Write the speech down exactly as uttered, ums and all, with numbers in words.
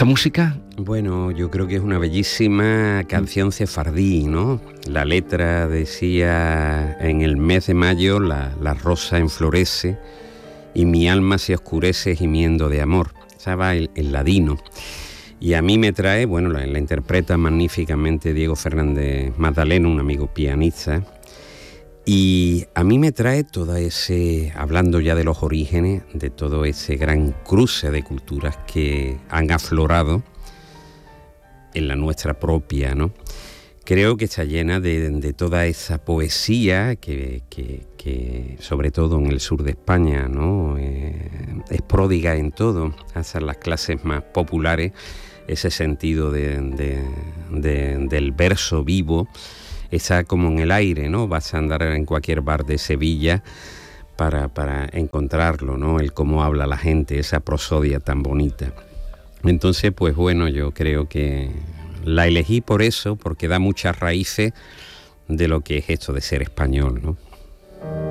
¿Esta música? Bueno, yo creo que es una bellísima canción sefardí, ¿no? La letra decía: en el mes de mayo la, la rosa enflorece y mi alma se oscurece gimiendo de amor. Estaba el, el ladino. Y a mí me trae, bueno, la, la interpreta magníficamente Diego Fernández Magdaleno, un amigo pianista. Y a mí me trae todo ese, hablando ya de los orígenes, de todo ese gran cruce de culturas que han aflorado en la nuestra propia, ¿no? Creo que está llena de, de toda esa poesía que, que, que, sobre todo en el sur de España, ¿no? Eh, es pródiga en todo, hasta las clases más populares, ese sentido de, de, de, del verso vivo. Está como en el aire, ¿no? Vas a andar en cualquier bar de Sevilla para, para encontrarlo, ¿no? El cómo habla la gente, esa prosodia tan bonita. Entonces, pues bueno, yo creo que la elegí por eso, porque da muchas raíces de lo que es esto de ser español, ¿no?